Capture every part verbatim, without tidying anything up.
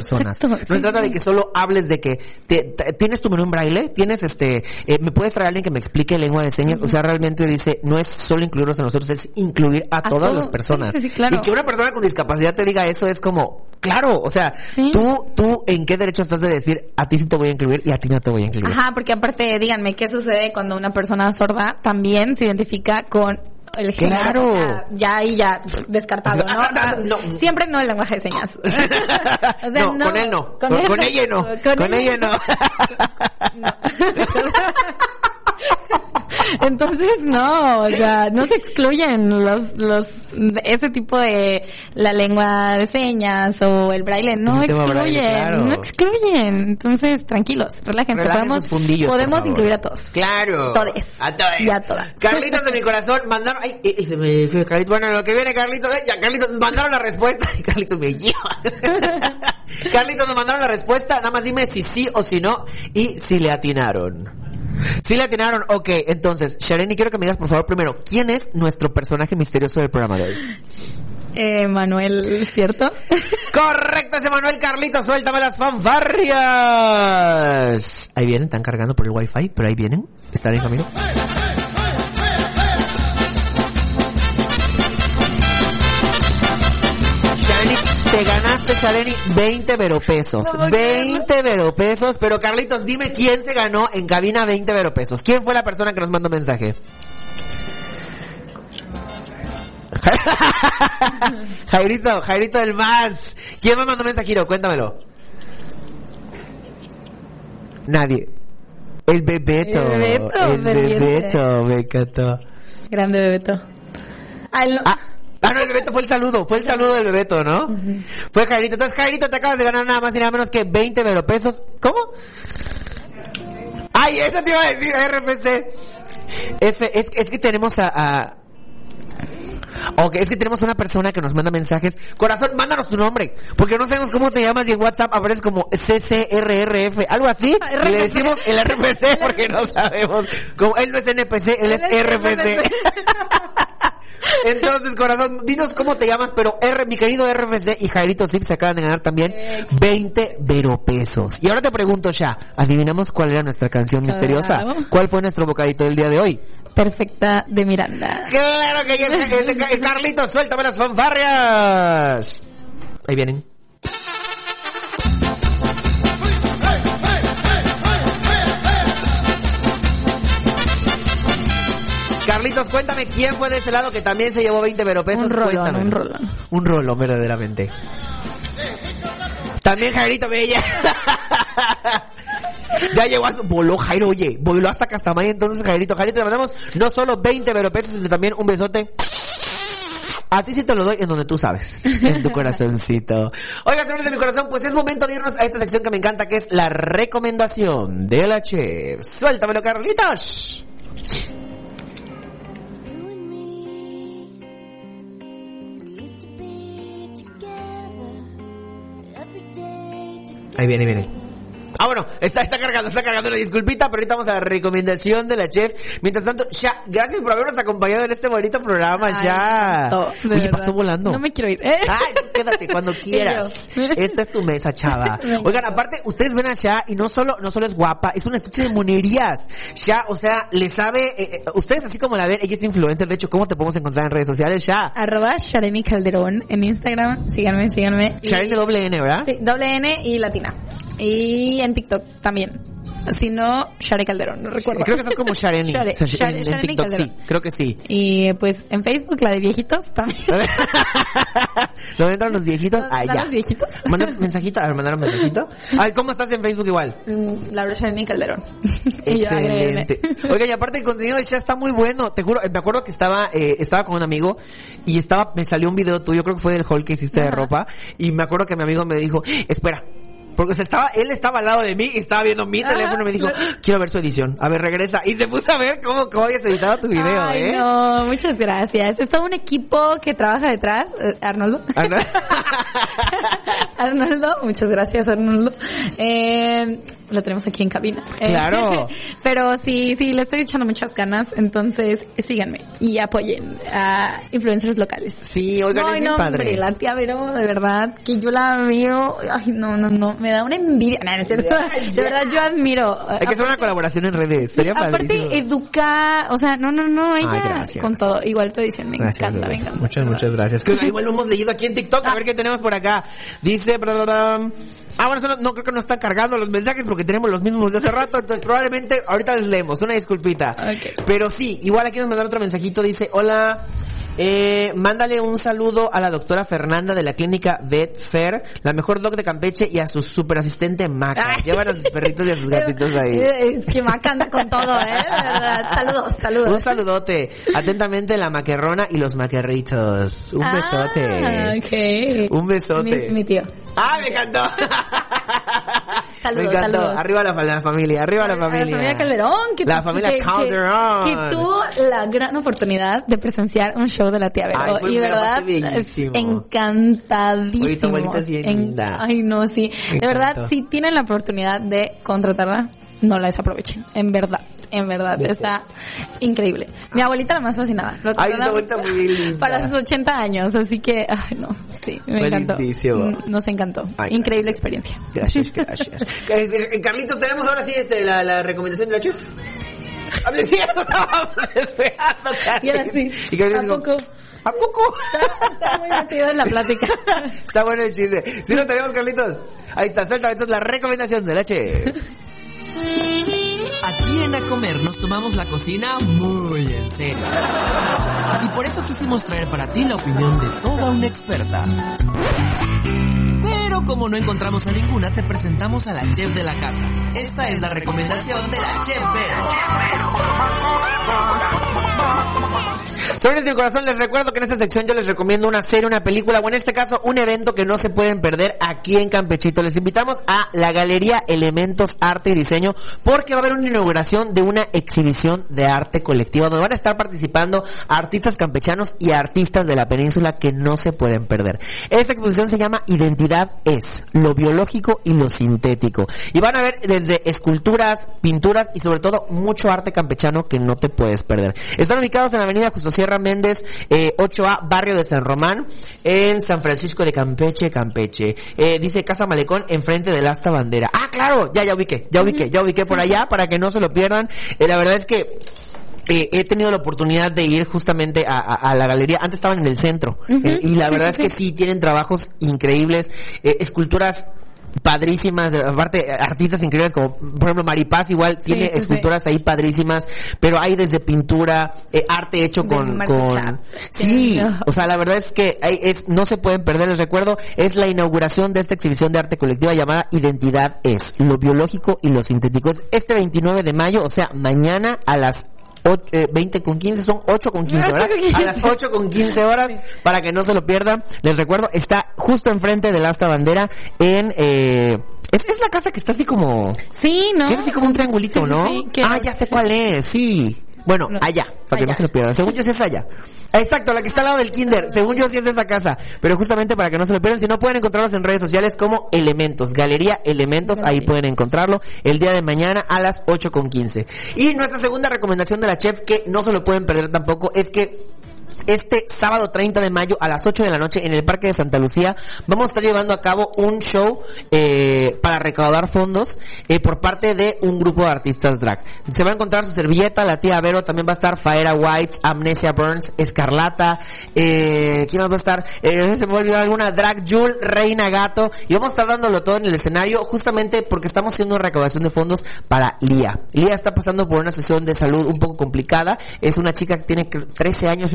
personas. Exacto, no sí, se trata sí. de que solo hables de que te, te, tienes tu menú en braille, tienes este, eh, me puedes traer a alguien que me explique lengua de señas. Uh-huh. O sea, realmente dice, no es solo incluirnos a nosotros, es incluir a, a todas todo. las personas. Sí, sí, sí, claro. Y que una persona con discapacidad te diga eso es como, claro, o sea, sí. tú, tú, ¿en qué derecho estás de decir, a ti sí te voy a incluir y a ti no te voy a incluir? Ajá, porque aparte, díganme, ¿qué sucede cuando una persona sorda también se identifica con el género? Claro. Ya ahí ya, ya descartado, ¿no? no. Siempre no el lenguaje de señas. O sea, no, no, con él no. Con, con, él, con ella no. Con, con ella no. no. Entonces no, o sea, no se excluyen los, los, ese tipo de la lengua de señas o el braille, no excluyen, braille, claro. no excluyen. Entonces, tranquilos, relájense, podemos, fundillos, podemos incluir a todos. Claro. Todes. A todos. Y a todas. Carlitos de mi corazón, mandaron, ay, y se me fue Carlitos, bueno, lo que viene Carlitos, ya Carlitos, mandaron la respuesta, y Carlitos me lleva. Carlitos nos mandaron la respuesta, nada más dime si sí o si no, y si le atinaron. Sí le atinaron, ok, entonces, Shareni, quiero que me digas por favor primero, ¿quién es nuestro personaje misterioso del programa de hoy? Eh, Manuel, ¿cierto? Correcto, ese Manuel. Carlitos, suéltame las fanfarrias. Ahí vienen, están cargando por el wifi, pero ahí vienen, están en camino. Shareni, te ganaste, Shareni, veinte veropesos. No, veinte veropesos. Pero Carlitos, dime quién se ganó en cabina veinte veropesos. ¿Quién fue la persona que nos mandó mensaje? Jairito, Jairito del Más. ¿Quién me mandó mensajito? Cuéntamelo. Nadie. El Bebeto. El Bebeto, el Bebeto, me encantó. Grande Bebeto. Ah, no. ah, ah, no, el Bebeto fue el saludo, fue el saludo del Bebeto, ¿no? Uh-huh. Fue Jairito. Entonces, Jairito, te acabas de ganar nada más y nada menos que veinte veropesos. ¿Cómo? Ay, eso te iba a decir, R F C. F, es, es que tenemos a... a Ok, es que tenemos una persona que nos manda mensajes. Corazón, mándanos tu nombre, porque no sabemos cómo te llamas y en WhatsApp aparece como C C R R F, algo así. Y le decimos el R F C porque no sabemos. Como él no es N P C, él es R F C. Entonces, corazón, dinos cómo te llamas, pero R, mi querido R F C y Jairito Zip se acaban de ganar también veinte veropesos. Y ahora te pregunto, ya, ¿adivinamos cuál era nuestra canción misteriosa? Claro. ¿Cuál fue nuestro bocadito del día de hoy? Perfecta de Miranda. Claro que ya es, es de Carlitos, suéltame las fanfarrias. Ahí vienen. Carlitos, cuéntame quién fue de ese lado que también se llevó veinte veropesos. Un rolón, cuéntame. un rolón. Un rolón, verdaderamente. También Jairito Bella. Ya llegó a su... Voló Jairo, oye, voló hasta Castamay. Entonces, Jairito, Jairito, le mandamos no solo veinte veropesos, sino también un besote. A ti sí te lo doy en donde tú sabes, en tu corazoncito. Oiga, señores de mi corazón, pues es momento de irnos a esta sección que me encanta, que es la recomendación de la chef. Suéltamelo, Carlitos. Ahí viene, ahí viene. Ah, bueno, está, está cargando, está cargando una disculpita, pero ahorita vamos a la recomendación de la chef. Mientras tanto, ya, gracias por habernos acompañado en este bonito programa, Ay, ya. No, Oye, verdad. Pasó volando. No me quiero ir. ¿Eh? Ay, quédate cuando quieras. Esta es tu mesa, chava. Oigan, aparte, ustedes ven a Sha y no solo, no solo es guapa, es una estuche de monerías. Sha, o sea, le sabe, eh, ustedes así como la ven, ella es influencer, de hecho, ¿cómo te podemos encontrar en redes sociales, Sha? Arroba Shareni Calderón en Instagram, síganme, síganme. Shareni doble N, ¿verdad? Sí, doble N y latina. Y en TikTok también. Si no, Share Calderón, no recuerdo. Sí, creo que estás como Shareni. Share, o sea, Share, en, en Shareni TikTok, Calderón. Sí, creo que sí. Y pues en Facebook, la de viejitos también. ¿No entran los viejitos? Ah, ya. ¿Los viejitos? Manda un mensajito, a ver, mandar un mensajito. Ay, ¿cómo estás en Facebook igual? Laura Shareni Calderón. Excelente. Oiga, y aparte el contenido de Sha está muy bueno. Te juro, me acuerdo que estaba, eh, estaba con un amigo y estaba, me salió un video tuyo, creo que fue del haul que hiciste Ajá. de ropa. Y me acuerdo que mi amigo me dijo, espera, Porque se estaba, él estaba al lado de mí y estaba viendo mi teléfono y me dijo, quiero ver su edición. A ver, regresa. Y se puso a ver cómo, cómo habías editado tu video, Ay, ¿eh? no, muchas gracias. Es todo un equipo que trabaja detrás. Eh, Arnoldo. Arnoldo. Arnoldo, muchas gracias, Arnoldo. Eh, lo tenemos aquí en cabina. Claro. Eh, pero sí, sí, le estoy echando muchas ganas. Entonces, síganme y apoyen a influencers locales. Sí, oigan, no, es bien no, padre. Hombre, la tía Vero, de verdad, que yo la veo. Ay, no, no, no. Me da una envidia. No, no es cierto. De verdad, yo admiro. Hay que hacer una colaboración en redes. Sería Aparte, padrísimo. educa. O sea, no, no, no. Ella, Ay, gracias. con todo. Igual tu edición me Gracias, encanta, bebé. me encanta. Muchas, muchas gracias. Que igual lo hemos leído aquí en TikTok. A ver qué tenemos por acá. Dice... Ah, bueno, solo, no creo que no están cargando los mensajes porque tenemos los mismos de hace rato, entonces probablemente ahorita les leemos, una disculpita. Okay. Pero sí, igual aquí nos mandaron otro mensajito, dice, hola, eh, mándale un saludo a la doctora Fernanda de la clínica Betfair, la mejor doc de Campeche, y a su super asistente Maca. Ay. Llevan a sus perritos y a sus gatitos ahí. Es que Maca anda con todo, ¿eh? De verdad. Saludos, saludos. Un saludote. Atentamente la maquerrona y los maquerritos. Un besote. Ah, okay. Un besote. Mi, mi tío. ¡Ah, me encantó! Saludos, me encantó. saludos. Arriba la, la familia, arriba la familia. La familia Calderón. Que, La familia que, Calderón. Que, que tuvo la gran oportunidad de presenciar un show de la tía Vero. Ay, pues, y verdad, bellísimo. encantadísimo. Oye, tu abuelita es bien linda. Ay, no, sí. Me de verdad, encantó. si tienen la oportunidad de contratarla, no la desaprovechen. En verdad. En verdad, De está increíble. Mi abuelita la más fascinada. Lo Ay, contrataron tu abuelita muy linda. para sus ochenta años, así que, ay, no, sí, me Fue encantó. lindísimo. Mm, Nos encantó. Ay, Increíble gracias. experiencia. Gracias, gracias. Eh, Carlitos, tenemos ahora sí este, la, la recomendación de la chef. A ver, sí, eso estábamos esperando. Y ahora sí. Y Carlitos ¿A dijo, poco? ¿a poco? Está, está muy metido en la plática. Está bueno el chiste. ¿Sí lo tenemos, Carlitos? Ahí está, suelta, esta es la recomendación de la chef. Aquí en A Comer nos tomamos la cocina muy en serio. Y por eso quisimos traer para ti la opinión de toda una experta. Pero como no encontramos a ninguna, te presentamos a la chef de la casa. Esta es la recomendación de la chef Vero. Sobre el corazón, les recuerdo que en esta sección yo les recomiendo una serie, una película, o en este caso un evento que no se pueden perder aquí en Campechito. Les invitamos a la Galería Elementos Arte y Diseño porque va a haber una inauguración de una exhibición de arte colectiva donde van a estar participando artistas campechanos y artistas de la península que no se pueden perder. Esta exposición se llama Identidad es, lo biológico y lo sintético. Y van a ver desde esculturas, pinturas y sobre todo mucho arte campechano que no te puedes perder. Están ubicados en la avenida Justo Sierra Méndez, eh, ocho A, barrio de San Román, en San Francisco de Campeche, Campeche. Eh, dice Casa Malecón, enfrente del Asta Bandera. Ah, claro, ya, ya ubiqué, ya ubiqué, ya ubiqué por allá para que no se lo pierdan. Eh, la verdad es que Eh, he tenido la oportunidad de ir justamente a, a, a la galería. Antes estaban en el centro. Uh-huh. eh, y la sí, verdad sí, es que sí. sí, tienen trabajos increíbles, eh, esculturas padrísimas, aparte artistas increíbles como por ejemplo Maripaz igual sí, tiene sí, esculturas sí. ahí padrísimas, pero hay desde pintura, eh, arte hecho con, con sí, sí, o sea la verdad es que hay, es, no se pueden perder, les recuerdo, es la inauguración de esta exhibición de arte colectiva llamada Identidad es, lo biológico y lo sintético. Es este veintinueve de mayo, o sea mañana a las ocho, eh, veinte con quince, son ocho con quince, ¿verdad? A las ocho con quince horas, para que no se lo pierdan. Les recuerdo, está justo enfrente del Asta Bandera en... Eh, es, es la casa que está así como... Sí, ¿no? Que es así como un triangulito, sí, ¿no? Sí, sí, ah, ya sé cuál es, sí. Bueno, no, allá, para allá. Que no se lo pierdan. Según yo sí es allá. Exacto, la que está al lado del kinder. Según yo sí es de esa casa. Pero justamente para que no se lo pierdan, si no pueden encontrarlos en redes sociales como Elementos, Galería Elementos, ahí sí. pueden encontrarlo el día de mañana a las ocho con quince. Y nuestra segunda recomendación de la chef, que no se lo pueden perder tampoco, es que este sábado treinta de mayo a las ocho de la noche en el Parque de Santa Lucía vamos a estar llevando a cabo un show eh, para recaudar fondos eh, por parte de un grupo de artistas drag. Se va a encontrar su servilleta, la tía Vero, también va a estar Faera Whites, Amnesia Burns, Escarlata, eh, ¿quién más va a estar? Eh, se me olvidó alguna, Drag Jul, Reina Gato, y vamos a estar dándolo todo en el escenario justamente porque estamos haciendo una recaudación de fondos para Lía. Lía está pasando por una sesión de salud un poco complicada, es una chica que tiene trece años, si no me equivoco,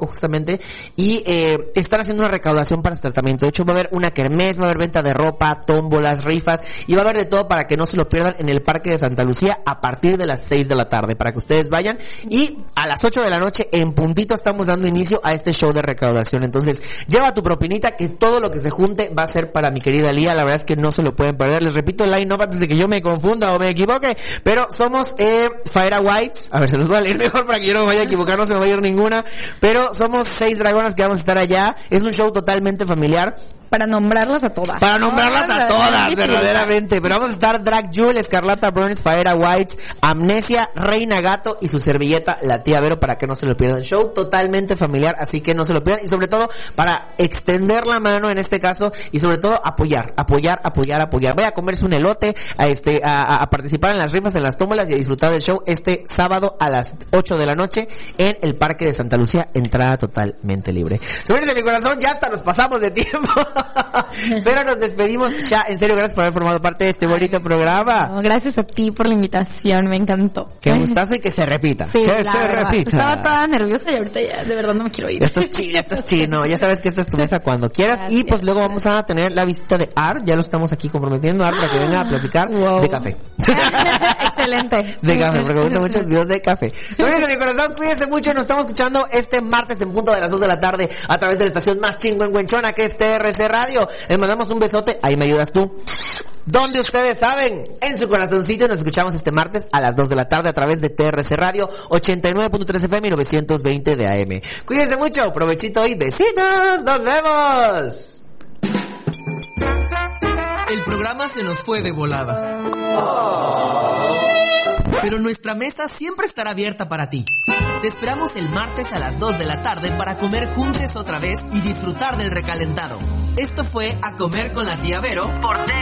equivoco justamente, y eh, están haciendo una recaudación para este tratamiento. De hecho, va a haber una kermés, va a haber venta de ropa, tómbolas, rifas, y va a haber de todo para que no se lo pierdan en el Parque de Santa Lucía a partir de las seis de la tarde, para que ustedes vayan. Y a las ocho de la noche, en puntito, estamos dando inicio a este show de recaudación. Entonces, lleva tu propinita, que todo lo que se junte va a ser para mi querida Lía. La verdad es que no se lo pueden perder. Les repito el line-up antes de que yo me confunda o me equivoque, pero somos eh, Faera Whites. A ver, se los voy a leer mejor para que yo no me vaya a equivocar, no se me vaya a ir ninguna. Pero somos seis dragonas que vamos a estar allá. Es un show totalmente familiar. Para nombrarlas a todas. Para nombrarlas a todas, verdaderamente. Pero vamos a estar Drag Jewel, Escarlata Burns, Faera Whites, Amnesia, Reina Gato y su servilleta, la tía Vero, para que no se lo pierdan. Show totalmente familiar, así que no se lo pierdan. Y sobre todo, para extender la mano en este caso, y sobre todo, apoyar, apoyar, apoyar, apoyar. Vaya a comerse un elote, a este, a, a participar en las rifas, en las tómbolas y a disfrutar del show este sábado a las ocho de la noche en el Parque de Santa Lucía, entrada totalmente libre. Señores de mi corazón, ya hasta nos pasamos de tiempo. Pero nos despedimos ya. En serio, gracias por haber formado parte de este bonito programa. No, gracias a ti por la invitación, me encantó. Qué gustazo y que se repita. Sí, que se verdad. repita. Estaba toda nerviosa y ahorita ya de verdad no me quiero ir. Esto es chino, esto es chino. Ya sabes que esta es tu mesa cuando quieras. Gracias. Y pues luego vamos a tener la visita de Art. Ya lo estamos aquí comprometiendo, Art, para que venga a platicar wow. de café. Excelente. De café, porque me gustan muchos videos de café. Señores de mi corazón, cuídense mucho. Nos estamos escuchando este martes en punto de las dos de la tarde a través de la estación más chingüengüenchona, que es T R C Radio. Les mandamos un besote. Ahí me ayudas tú. Donde ustedes saben, en su corazoncito. Nos escuchamos este martes a las dos de la tarde a través de T R C Radio ochenta y nueve punto tres F M y novecientos veinte de A M. Cuídense mucho, provechito y besitos. ¡Nos vemos! El programa se nos fue de volada. Pero nuestra mesa siempre estará abierta para ti. Te esperamos el martes a las dos de la tarde para comer juntos otra vez y disfrutar del recalentado. Esto fue A Comer con la Tía Vero por T